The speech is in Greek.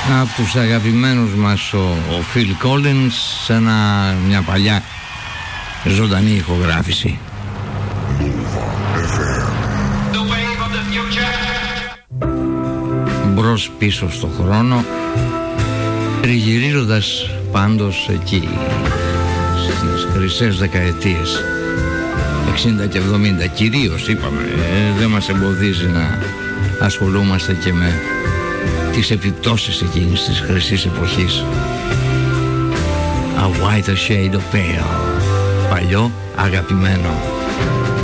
από τους αγαπημένους μας ο Phil Collins σε μια παλιά ζωντανή ηχογράφηση. Μπρος πίσω στο χρόνο, τριγυρίζοντας πάντως εκεί στις χρυσές δεκαετίες 60 και 70 κυρίως, είπαμε, δεν μας εμποδίζει να ασχολούμαστε και με τις επιπτώσεις εκείνης της χρυσής εποχής. A whiter shade of pale, παλιό αγαπημένο.